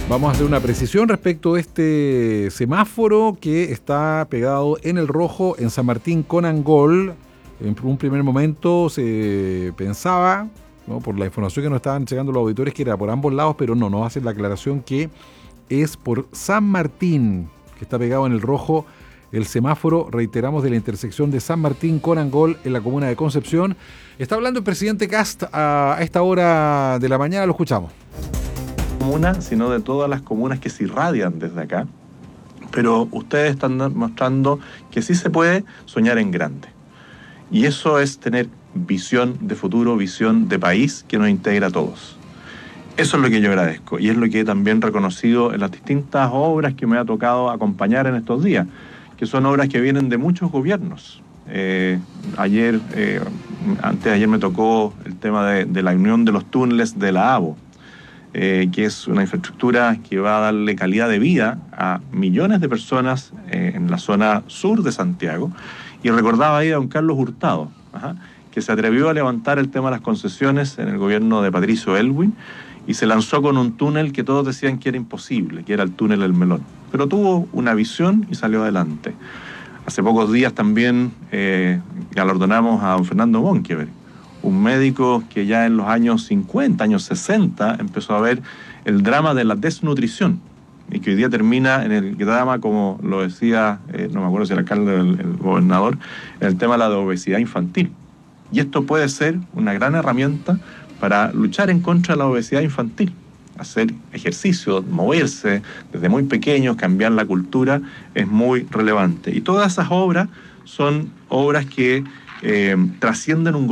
Vamos a hacer una precisión respecto a este semáforo que está pegado en el rojo en San Martín con Angol. En un primer momento se pensaba, ¿no?, por la información que nos estaban llegando los auditores, que era por ambos lados, pero no, nos hacen la aclaración que es por San Martín, que está pegado en el rojo el semáforo, reiteramos, de la intersección de San Martín con Angol en la comuna de Concepción. Está hablando el presidente Kast a esta hora de la mañana, lo escuchamos. Comuna, sino de todas las comunas que se irradian desde acá, pero ustedes están mostrando que sí se puede soñar en grande, y eso es tener visión de futuro, visión de país que nos integra a todos. Eso es lo que yo agradezco, y es lo que he también reconocido en las distintas obras que me ha tocado acompañar en estos días, que son obras que vienen de muchos gobiernos. Antes de ayer me tocó el tema de la unión de los túneles de la AVO, que es una infraestructura que va a darle calidad de vida a millones de personas en la zona sur de Santiago. Y recordaba ahí a don Carlos Hurtado, que se atrevió a levantar el tema de las concesiones en el gobierno de Patricio Aylwin y se lanzó con un túnel que todos decían que era imposible, que era el túnel El Melón. Pero tuvo una visión y salió adelante. Hace pocos días también galardonamos a don Fernando Monkeberg, un médico que ya en los años 50, años 60, empezó a ver el drama de la desnutrición y que hoy día termina en el drama, como lo decía, no me acuerdo si el alcalde o el gobernador, en el tema de la obesidad infantil. Y esto puede ser una gran herramienta para luchar en contra de la obesidad infantil. Hacer ejercicio, moverse desde muy pequeños, cambiar la cultura, es muy relevante. Y todas esas obras son obras que trascienden un